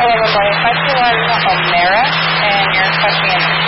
Hello, good morning. 521 O'Mara, and your question is